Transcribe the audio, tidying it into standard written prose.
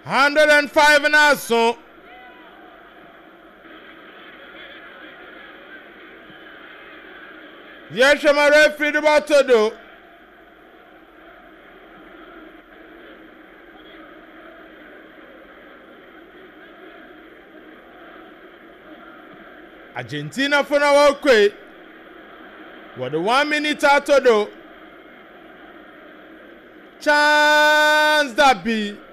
105 na so. Yeshama referee the batodo. Argentina for na walkway. What the 1 minute atodo. Chance that be.